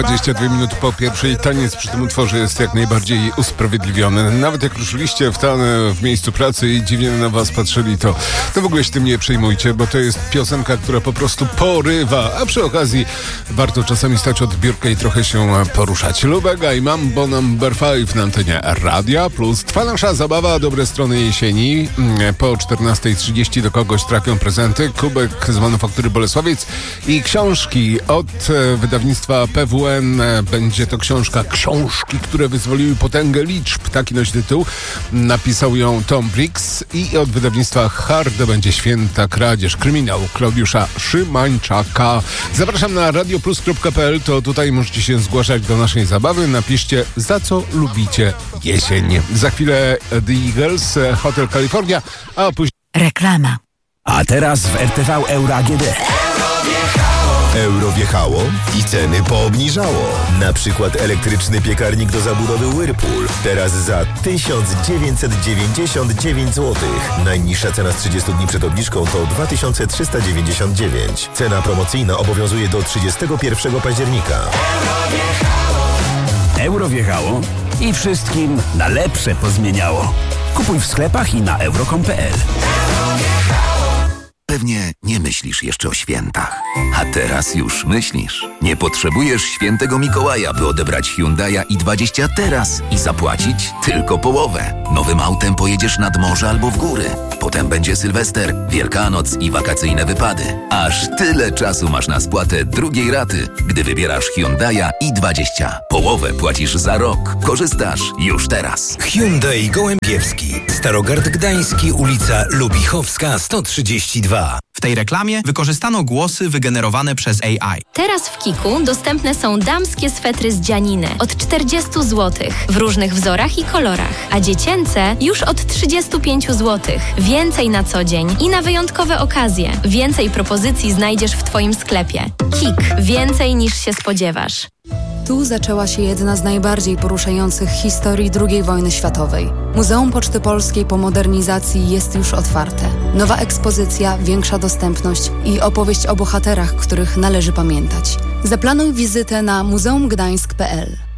22 minuty po pierwszej. Taniec przy tym utworze jest jak najbardziej usprawiedliwiony. Nawet jak ruszyliście w miejscu pracy i dziwnie na was patrzyli, to w ogóle się tym nie przejmujcie, bo to jest piosenka, która po prostu porywa. A przy okazji warto czasami stać od biurka i trochę się poruszać. Lubega i Mambo Number 5 na antenie Radia Plus. Trwa nasza zabawa, dobre strony jesieni. Po 14:30 do kogoś trafią prezenty. Kubek z Manufaktury Bolesławiec i książki od wydawnictwa PWN. Będzie to książka Książki, które wyzwoliły potęgę liczb. Taki nosi tytuł. Napisał ją Tom Briggs i od wydawnictwa Harde będzie Święta kradzież. Kryminał Klaudiusza Szymańczaka. Zapraszam na radioplus.pl, to tutaj możecie się zgłaszać do naszej zabawy. Napiszcie, za co lubicie jesień. Za chwilę The Eagles, Hotel California, a później... Reklama. A teraz w RTV Euro AGD. Euro wjechało i ceny poobniżało. Na przykład elektryczny piekarnik do zabudowy Whirlpool. Teraz za 1999 zł. Najniższa cena z 30 dni przed obniżką to 2399. Cena promocyjna obowiązuje do 31 października. Euro wjechało i wszystkim na lepsze pozmieniało. Kupuj w sklepach i na euro.com.pl. Pewnie nie myślisz jeszcze o świętach. A teraz już myślisz. Nie potrzebujesz świętego Mikołaja, by odebrać Hyundai'a i20 teraz i zapłacić tylko połowę. Nowym autem pojedziesz nad morze albo w góry. Potem będzie Sylwester, Wielkanoc i wakacyjne wypady. Aż tyle czasu masz na spłatę drugiej raty, gdy wybierasz Hyundai'a i20. Połowę płacisz za rok. Korzystasz już teraz. Hyundai Gołębiewski, Starogard Gdański, ulica Lubichowska 132. W tej reklamie wykorzystano głosy wygenerowane przez AI. Teraz w Kiku dostępne są damskie swetry z dzianiny od 40 zł w różnych wzorach i kolorach, a dziecięce już od 35 zł. Więcej na co dzień i na wyjątkowe okazje. Więcej propozycji znajdziesz w Twoim sklepie. Kik. Więcej niż się spodziewasz. Tu zaczęła się jedna z najbardziej poruszających historii II wojny światowej. Muzeum Poczty Polskiej po modernizacji jest już otwarte. Nowa ekspozycja, większa dostępność i opowieść o bohaterach, których należy pamiętać. Zaplanuj wizytę na muzeumgdańsk.pl.